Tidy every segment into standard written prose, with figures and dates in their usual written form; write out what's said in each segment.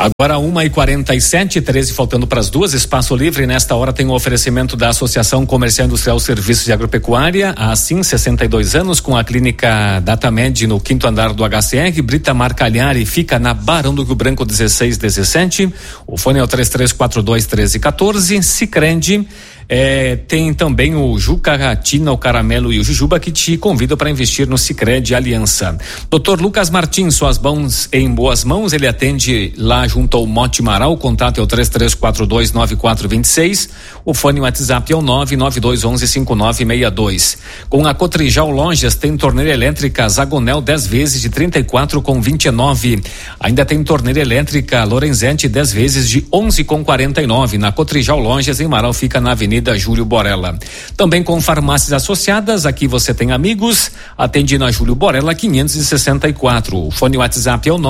Agora 1h47, 13 faltando para as 2, Espaço Livre. Nesta hora tem o oferecimento da Associação Comercial Industrial Serviços de Agropecuária, há sim 62 anos, com a clínica Datamed no 5º andar do HCR. Brita Marcalhari fica na Barão do Rio Branco 1617. O fone é o 3342-1314. Sicredi. Tem também o Juca Ratina, o Caramelo e o Jujuba, que te convidam para investir no Sicredi Aliança. Dr. Lucas Martins, suas mãos em boas mãos, ele atende lá junto ao Mote Marau. O contato é o 3342-9426. O fone WhatsApp é o 99211-5962. Com a Cotrijal Lojas tem torneira elétrica Zagonel 10 vezes de 34,29. Ainda tem torneira elétrica Lorenzetti 10 vezes de 11,49. Na Cotrijal Lojas em Marau, fica na Avenida Júlio Borella. Também com farmácias associadas, aqui você tem Amigos, atende na Júlio Borella 564. O fone WhatsApp é o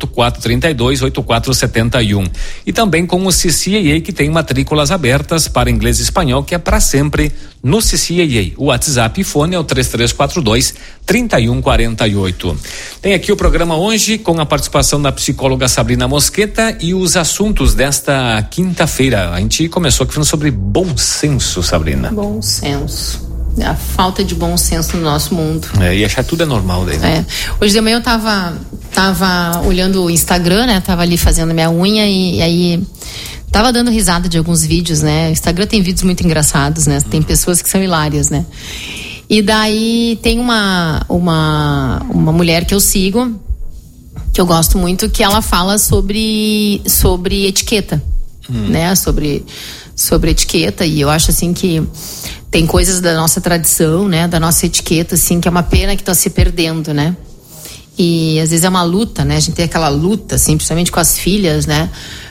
98432-8471. E também com o CCAA, que tem matrículas abertas para inglês e espanhol, que é para sempre no CCAA. O WhatsApp e fone é o 3342-3148. Tem aqui o programa hoje com a participação da psicóloga Sabrina Mosqueta e os assuntos desta quinta-feira. A gente começou aqui falando sobre bom senso, Sabrina. Bom senso. A falta de bom senso no nosso mundo. E achar tudo é normal daí, né? Hoje de manhã eu tava olhando o Instagram, né? Tava ali fazendo minha unha e aí tava dando risada de alguns vídeos, né? O Instagram tem vídeos muito engraçados, né? Tem pessoas que são hilárias, né? E daí tem uma mulher que eu sigo, que eu gosto muito, que ela fala sobre etiqueta, né? Sobre etiqueta, e eu acho assim que tem coisas da nossa tradição, né? Da nossa etiqueta, assim, que é uma pena que tá se perdendo, né? E às vezes é uma luta, né? A gente tem aquela luta, assim, principalmente com as filhas, né?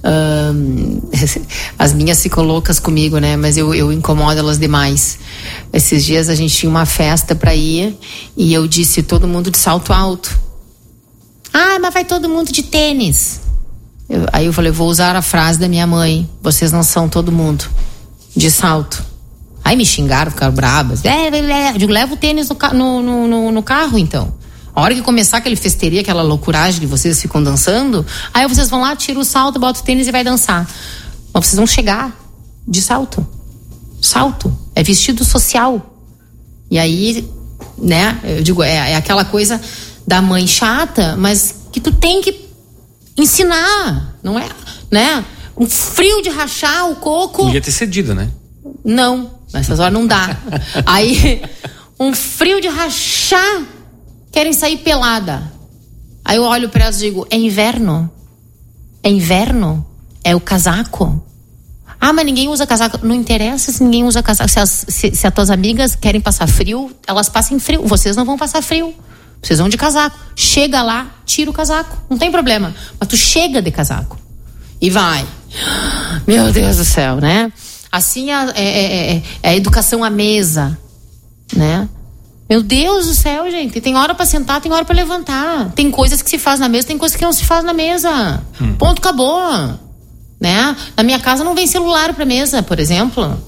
As minhas ficam loucas comigo, né? Mas eu incomodo elas demais. Esses dias a gente tinha uma festa pra ir e eu disse, todo mundo de salto alto. Ah, mas vai todo mundo de tênis. Aí eu falei, vou usar a frase da minha mãe, vocês não são todo mundo de salto. Aí me xingaram, ficaram bravas. Eu digo, leva o tênis no carro, então. A hora que começar aquele festeria, aquela loucuragem que vocês ficam dançando, aí vocês vão lá, tira o salto, bota o tênis e vai dançar. Mas vocês vão chegar de salto. Salto é vestido social. E aí, né, eu digo, é aquela coisa da mãe chata, mas que tu tem que ensinar, não é, né? Um frio de rachar o coco. Podia ter cedido, né? Não, nessas horas não dá. Aí, um frio de rachar, querem sair pelada. Aí eu olho para elas e digo, é inverno? É inverno? É o casaco? Ah, mas ninguém usa casaco. Não interessa se ninguém usa casaco. Se as tuas amigas querem passar frio, elas passem frio. Vocês não vão passar frio. Vocês vão de casaco. Chega lá, tira o casaco. Não tem problema. Mas tu chega de casaco. E vai. Meu Deus do céu, né? Assim é a educação à mesa, né? Meu Deus do céu, gente. Tem hora pra sentar, tem hora pra levantar. Tem coisas que se faz na mesa, tem coisas que não se faz na mesa. Ponto, acabou. Né? Na minha casa não vem celular pra mesa, por exemplo.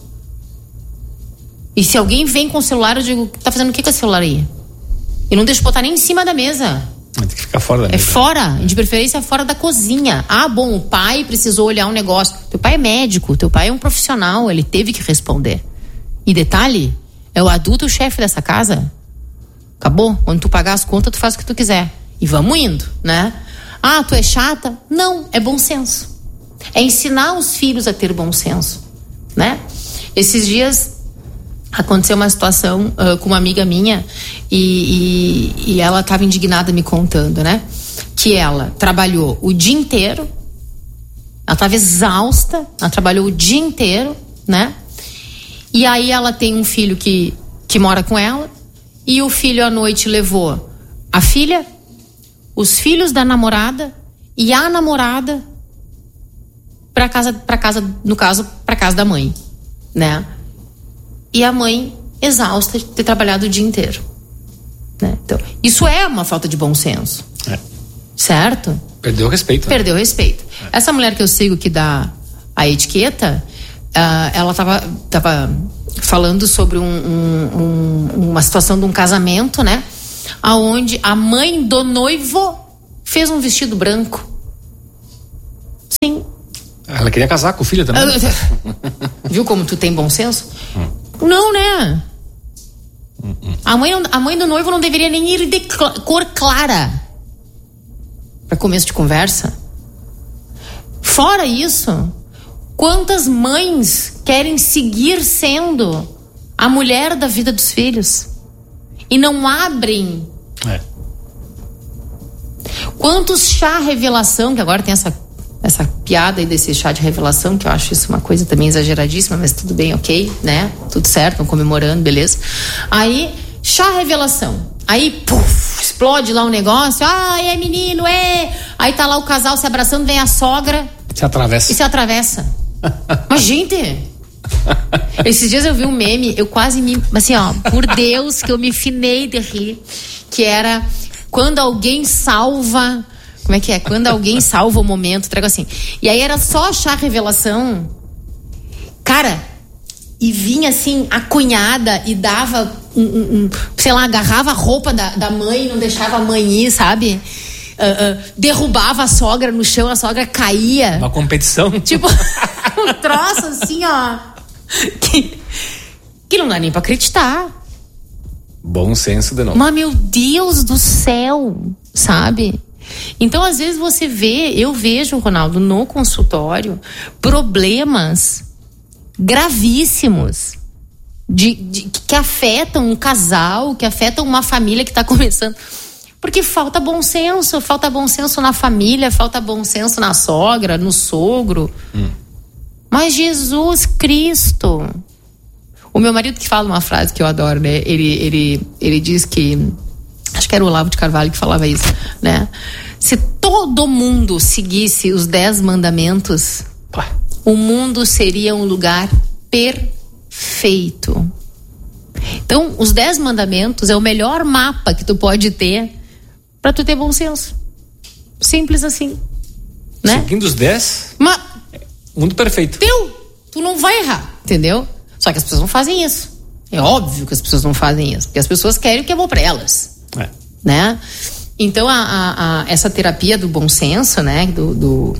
E se alguém vem com o celular, eu digo, tá fazendo o que com o celular aí? E não deixa botar nem em cima da mesa. Tem que ficar fora da mesa. É fora, de preferência fora da cozinha. Ah, bom, o pai precisou olhar um negócio. Teu pai é médico, teu pai é um profissional, ele teve que responder. E detalhe, é o adulto o chefe dessa casa. Acabou? Quando tu pagar as contas, tu faz o que tu quiser. E vamos indo, né? Ah, tu é chata? Não, é bom senso. É ensinar os filhos a ter bom senso, né? Esses dias aconteceu uma situação com uma amiga minha e ela estava indignada me contando, né? Que ela trabalhou o dia inteiro, ela estava exausta, ela trabalhou o dia inteiro, né? E aí ela tem um filho que mora com ela e o filho à noite levou a filha, os filhos da namorada e a namorada para casa, no caso, para casa da mãe, né? E a mãe exausta de ter trabalhado o dia inteiro, né? Então, isso é uma falta de bom senso. Certo? Perdeu o respeito. Né? Perdeu o respeito. Essa mulher que eu sigo que dá a etiqueta, ela tava falando sobre uma situação de um casamento, né? Aonde a mãe do noivo fez um vestido branco. Ela queria casar com o filho também. Viu como tu tem bom senso? Não, né? A mãe do noivo não deveria nem ir de cor clara para começo de conversa. Fora isso, quantas mães querem seguir sendo a mulher da vida dos filhos e não abrem? Quantos chá revelação, que agora tem essa piada aí desse chá de revelação, que eu acho isso uma coisa também exageradíssima, mas tudo bem, ok, né? Tudo certo, estão comemorando, beleza. Aí, chá revelação. Aí, puf, explode lá um negócio. É menino, é. Aí tá lá o casal se abraçando, vem a sogra. Se atravessa. Mas, gente, esses dias eu vi um meme, eu quase me... Assim, por Deus, que eu me finei de rir, que era quando alguém salva... Como é que é? Quando alguém salva o momento, trago assim. E aí era só achar a revelação. Cara, e vinha assim, a cunhada e dava sei lá, agarrava a roupa da mãe e não deixava a mãe ir, sabe? Derrubava a sogra no chão, a sogra caía. Uma competição. Tipo, um troço assim, que não dá nem pra acreditar. Bom senso de novo. Mas, meu Deus do céu, sabe? Então, às vezes eu vejo, Ronaldo, no consultório, problemas gravíssimos que afetam um casal, que afetam uma família que está começando. Porque falta bom senso na família, falta bom senso na sogra, no sogro. Mas Jesus Cristo... O meu marido que fala uma frase que eu adoro, né? Ele diz que... Acho que era o Olavo de Carvalho que falava isso, né? Se todo mundo seguisse os 10 mandamentos, o mundo seria um lugar perfeito. Então, os 10 mandamentos é o melhor mapa que tu pode ter pra tu ter bom senso. Simples assim, né? Seguindo os 10, mundo perfeito. Tu não vai errar, entendeu? Só que as pessoas não fazem isso. É óbvio que as pessoas não fazem isso, porque as pessoas querem o que é bom pra elas. Né? Então essa terapia do bom senso, né? Do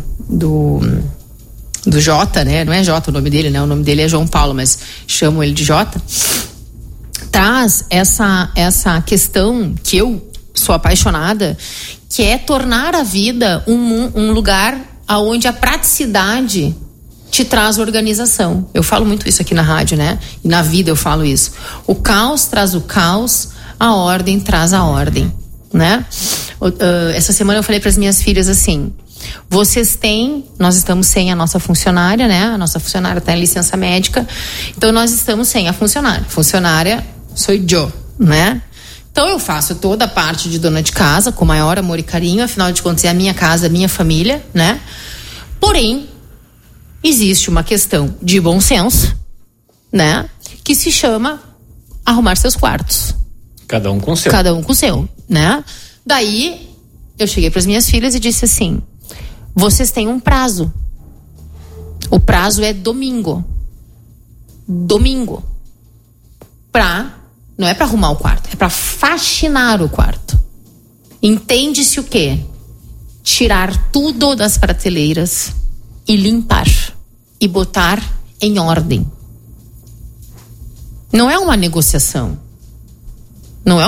Jota, né? Não é Jota o nome dele, né? O nome dele é João Paulo, mas chamo ele de Jota. Traz essa questão que eu sou apaixonada, que é tornar a vida um lugar onde a praticidade te traz organização. Eu falo muito isso aqui na rádio, né? E na vida eu falo isso. O caos traz o caos, a ordem traz a ordem, né? Essa semana eu falei para as minhas filhas assim: nós estamos sem a nossa funcionária, né? A nossa funcionária está em licença médica, então nós estamos sem a funcionária. Funcionária sou eu, né? Então eu faço toda a parte de dona de casa com o maior amor e carinho, afinal de contas é a minha casa, a minha família, né? Porém, existe uma questão de bom senso, né? Que se chama arrumar seus quartos. Cada um com o seu, né? Daí, eu cheguei para as minhas filhas e disse assim: vocês têm um prazo. O prazo é domingo. Não é para arrumar o quarto, é para faxinar o quarto. Entende-se o quê? Tirar tudo das prateleiras e limpar e botar em ordem. Não é uma negociação. É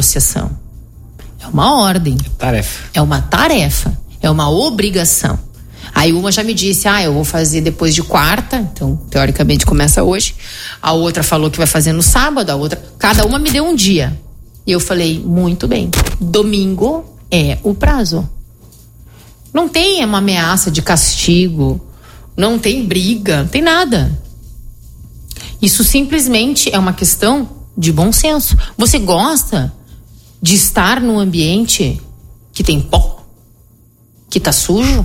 uma ordem. É uma tarefa. É uma obrigação. Aí uma já me disse: eu vou fazer depois de quarta. Então, teoricamente, começa hoje. A outra falou que vai fazer no sábado. A outra... Cada uma me deu um dia. E eu falei: muito bem. Domingo é o prazo. Não tem uma ameaça de castigo. Não tem briga. Não tem nada. Isso simplesmente é uma questão de bom senso. Você gosta de estar num ambiente que tem pó? Que tá sujo?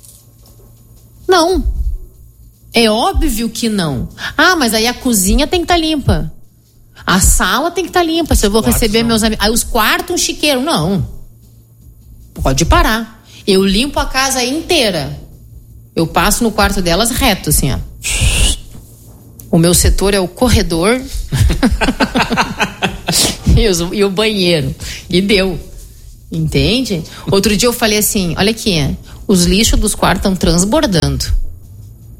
Não. É óbvio que não. Mas aí a cozinha tem que estar limpa. A sala tem que estar limpa. Se eu vou receber meus amigos. Aí os quartos, um chiqueiro. Não. Pode parar. Eu limpo a casa inteira. Eu passo no quarto delas reto, assim, ó. O meu setor é o corredor e o banheiro. E deu. Entende? Outro dia eu falei assim: olha aqui, os lixos dos quartos estão transbordando.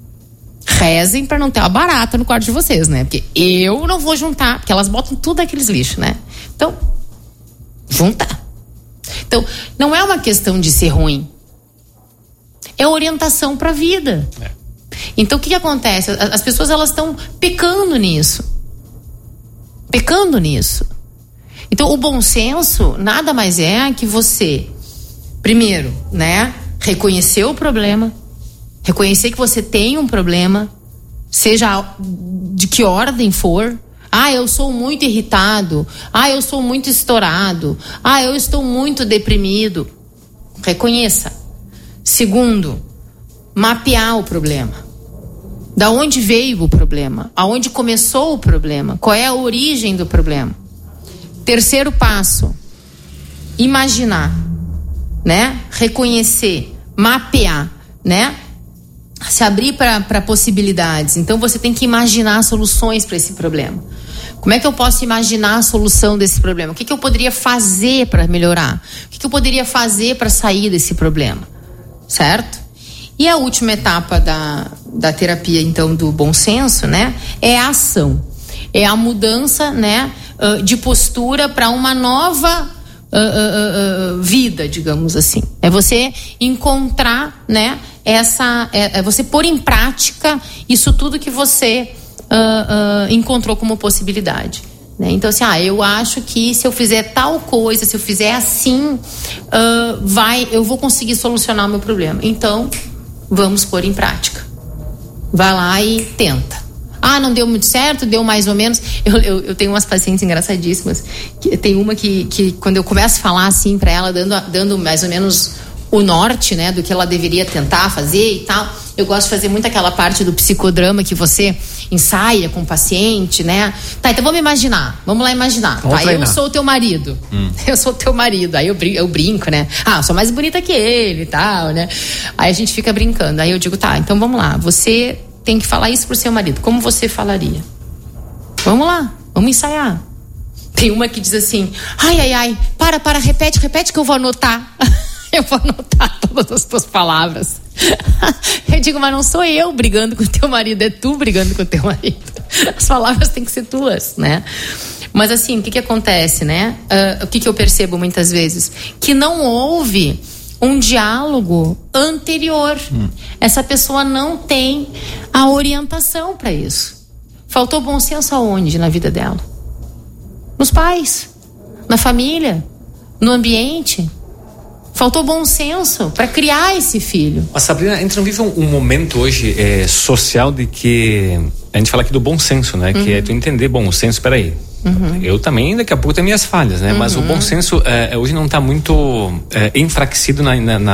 Rezem pra não ter uma barata no quarto de vocês, né? Porque eu não vou juntar, porque elas botam tudo aqueles lixos, né? Então, juntar. Então, não é uma questão de ser ruim. É orientação pra vida. Então, o que acontece? As pessoas, elas estão pecando nisso. Então, o bom senso nada mais é que você, primeiro, né, reconhecer o problema, reconhecer que você tem um problema, seja de que ordem for. Eu sou muito irritado. Eu sou muito estourado. Eu estou muito deprimido. Reconheça. Segundo, mapear o problema. Da onde veio o problema? Aonde começou o problema? Qual é a origem do problema? Terceiro passo, imaginar, né? Reconhecer, mapear, né? Se abrir para possibilidades. Então você tem que imaginar soluções para esse problema. Como é que eu posso imaginar a solução desse problema? O que eu poderia fazer para melhorar? O que eu poderia fazer para sair desse problema? Certo? E a última etapa da terapia, então, do bom senso, né? É a ação. É a mudança, né? De postura para uma nova vida, digamos assim. É você encontrar, né? É você pôr em prática isso tudo que você encontrou como possibilidade, né? Então, assim, eu acho que se eu fizer tal coisa, se eu fizer assim, eu vou conseguir solucionar o meu problema. Então, vamos pôr em prática. Vai lá e tenta. Não deu muito certo, deu mais ou menos. Eu tenho umas pacientes engraçadíssimas. Tem uma que quando eu começo a falar assim pra ela, dando mais ou menos o norte, né, do que ela deveria tentar fazer e tal. Eu gosto de fazer muito aquela parte do psicodrama que você ensaia com o paciente, né? Tá, então vamos imaginar. Vamos lá imaginar. Eu sou o teu marido. Eu sou o teu marido. Aí eu brinco, né? Eu sou mais bonita que ele e tal, né? Aí a gente fica brincando. Aí eu digo, tá, então vamos lá. Você tem que falar isso pro seu marido. Como você falaria? Vamos lá, vamos ensaiar. Tem uma que diz assim: para, repete que eu vou anotar. Eu vou anotar todas as tuas palavras. Eu digo, mas não sou eu brigando com o teu marido, é tu brigando com o teu marido. As palavras têm que ser tuas, né? Mas assim, o que acontece, né? O que eu percebo muitas vezes? Que não houve um diálogo anterior. Essa pessoa não tem a orientação para isso. Faltou bom senso aonde na vida dela? Nos pais, na família, no ambiente. Faltou bom senso para criar esse filho. Mas, Sabrina, a gente não vive um momento hoje social de que a gente fala aqui do bom senso, né? Que é tu entender, bom, o senso, peraí. Eu também daqui a pouco tenho minhas falhas, né? Mas o bom senso hoje não está muito enfraquecido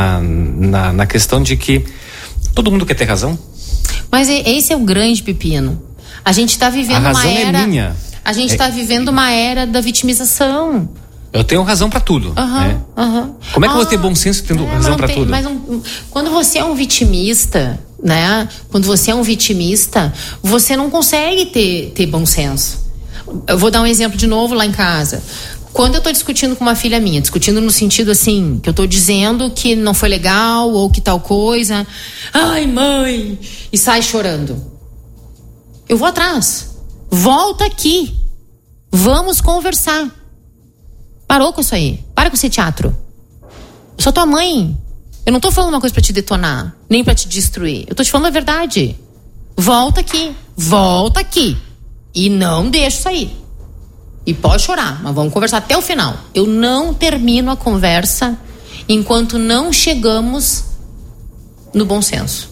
na questão de que todo mundo quer ter razão. Mas esse é o grande pepino. A gente está vivendo uma era... é minha. A gente está vivendo uma era da vitimização. Eu tenho razão pra tudo. Né? Como é que eu vou ter bom senso tendo razão pra tudo? Mas quando você é um vitimista, né? Quando você é um vitimista, você não consegue ter bom senso. Eu vou dar um exemplo de novo lá em casa. Quando eu tô discutindo com uma filha minha, discutindo no sentido assim, que eu tô dizendo que não foi legal ou que tal coisa, ai mãe, e sai chorando. Eu vou atrás. Volta aqui. Vamos conversar. Parou com isso aí. Para com esse teatro. Eu sou tua mãe. Eu não tô falando uma coisa pra te detonar, nem pra te destruir. Eu tô te falando a verdade. Volta aqui. Volta aqui. E não deixa isso aí. E pode chorar, mas vamos conversar até o final. Eu não termino a conversa enquanto não chegamos no bom senso.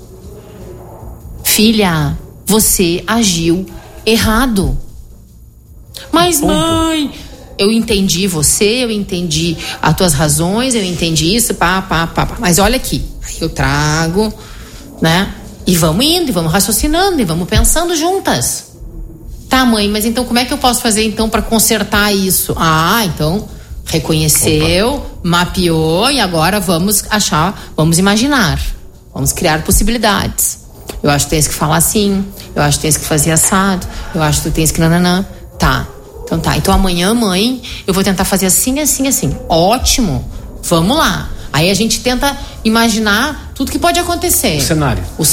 Filha, você agiu errado. Mas mãe... Eu entendi você, eu entendi as tuas razões, eu entendi isso, mas olha aqui, aí eu trago, né? E vamos indo, e vamos raciocinando, e vamos pensando juntas. Tá, mãe, mas então como é que eu posso fazer então para consertar isso? Então reconheceu, mapeou e agora vamos imaginar, vamos criar possibilidades. Eu acho que tens que falar assim, eu acho que tens que fazer assado, eu acho que tu tens que nananã, tá. Então tá, então amanhã, mãe, eu vou tentar fazer assim, assim, assim. Ótimo, vamos lá. Aí a gente tenta imaginar tudo que pode acontecer. O cenário.